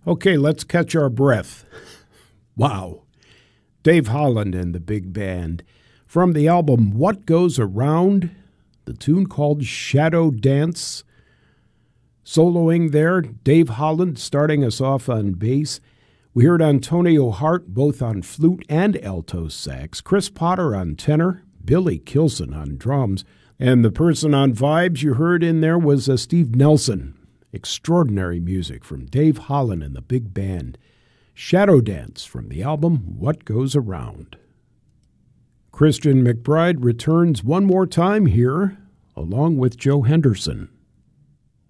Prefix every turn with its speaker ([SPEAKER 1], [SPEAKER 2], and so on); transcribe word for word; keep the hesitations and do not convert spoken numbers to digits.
[SPEAKER 1] Okay, let's catch our breath. Wow. Dave Holland and the big band. From the album What Goes Around, the tune called Shadow Dance. Soloing there, Dave Holland starting us off on bass. We heard Antonio Hart both on flute and alto sax, Chris Potter on tenor, Billy Kilson on drums, and the person on vibes you heard in there was uh, Steve Nelson. Extraordinary music from Dave Holland and the big band. Shadow Dance from the album What Goes Around. Christian McBride returns one more time here, along with Joe Henderson.